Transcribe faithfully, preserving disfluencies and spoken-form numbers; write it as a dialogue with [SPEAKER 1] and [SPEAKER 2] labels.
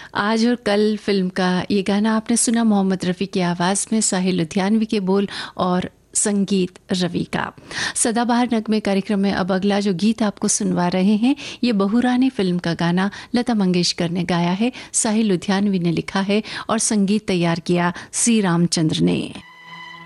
[SPEAKER 1] आज और कल फिल्म का ये गाना आपने सुना मोहम्मद रफ़ी की आवाज़ में, साहिल लुधियानवी के बोल और संगीत रवि का। सदाबहार नगमे कार्यक्रम में अब अगला जो गीत आपको सुनवा रहे हैं ये बहुरानी फिल्म का गाना लता मंगेशकर ने गाया है, साहिल लुधियानवी ने लिखा है और संगीत तैयार किया सी रामचंद्र ने।